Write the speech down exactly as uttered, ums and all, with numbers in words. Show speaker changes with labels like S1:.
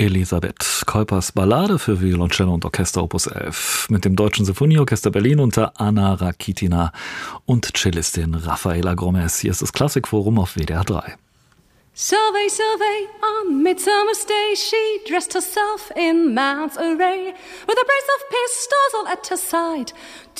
S1: Elisabeth Kuipers Ballade für Violoncello und Orchester Opus elf mit dem Deutschen Sinfonieorchester Berlin unter Anna Rakitina und Cellistin Rafaela Gromes. Hier ist das Klassikforum auf W D R drei.
S2: Survey, survey, on Midsummer's Day, she dressed herself in man's array, with a brace of pistols all at her side.